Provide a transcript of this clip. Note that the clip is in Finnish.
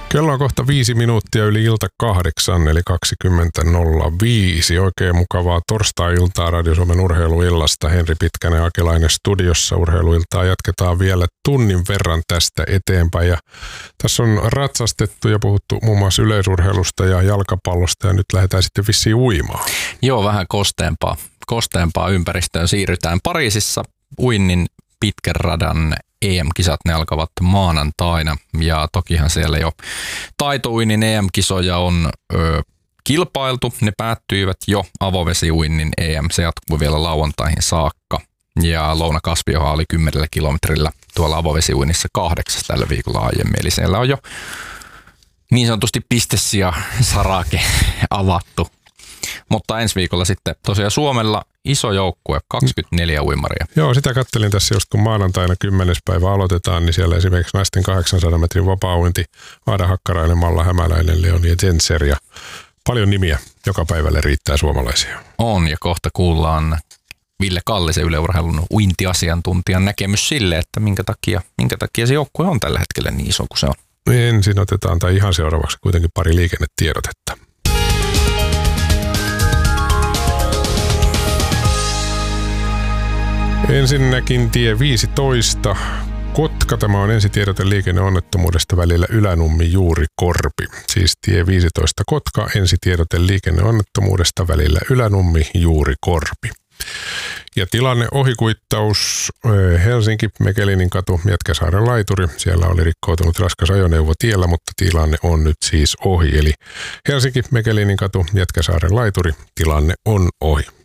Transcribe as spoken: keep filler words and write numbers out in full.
Kello on kohta viisi minuuttia yli ilta kahdeksan, eli kaksikymmentä nolla viisi. Oikein mukavaa torstai-iltaa Radio Suomen urheiluillasta. Henri Pitkänen ja Akelainen studiossa. Urheiluiltaa jatketaan vielä tunnin verran tästä eteenpäin. Ja tässä on ratsastettu ja puhuttu muun muassa yleisurheilusta ja jalkapallosta, ja nyt lähdetään sitten vissiin uimaan. Joo, vähän kosteempaa, kosteempaa ympäristöön siirrytään. Pariisissa uinnin pitkän radan E M-kisat, ne alkavat maanantaina, ja tokihan siellä jo taitouinnin E M-kisoja on ö, kilpailtu. Ne päättyivät jo avovesiuinnin E M, se jatkuu vielä lauantaihin saakka. Ja Louna Kaspioha oli kymmenellä kilometrillä tuolla avovesiuinnissa kahdeksas tällä viikolla aiemmin, eli siellä on jo niin sanotusti pistesija sarake avattu. Mutta ensi viikolla sitten tosiaan Suomella iso joukkue, kaksikymmentäneljä uimaria. Joo, sitä kattelin tässä just kun maanantaina kymmenes päivä aloitetaan, niin siellä esimerkiksi naisten kahdeksansadan metrin vapaa-uinti, Aada Hakkarainen, Malla Hämäläinen, Leonie Jenser ja paljon nimiä joka päivälle riittää suomalaisia. On, ja kohta kuullaan Ville Kallisen, Yle Urheilun uintiasiantuntijan näkemys sille, että minkä takia, minkä takia se joukkue on tällä hetkellä niin iso kuin se on. Ensin otetaan tai ihan seuraavaksi kuitenkin pari liikennetiedotetta. Ensinnäkin tie viisitoista. Kotka, tämä on ensitiedote liikenneonnettomuudesta välillä Ylänummi Juuri Korpi. Siis tie viisitoista Kotka, ensitiedote liikenneonnettomuudesta välillä Ylänummi Juuri Korpi. Ja tilanne ohikuittaus Helsinki, Mekelinin katu, Jätkäsaaren laituri. Siellä oli rikkoutunut raskas ajoneuvo tiellä, mutta tilanne on nyt siis ohi. Eli Helsinki, Mekelinin katu, Jätkäsaaren laituri, tilanne on ohi.